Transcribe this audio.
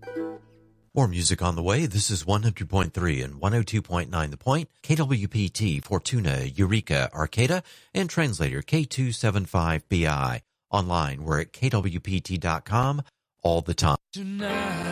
More music on the way. This is 100.3 and 102.9 The Point, KWPT, Fortuna, Eureka, Arcata, and translator K275BI. Online, we're at kwpt.com all the time. Tonight.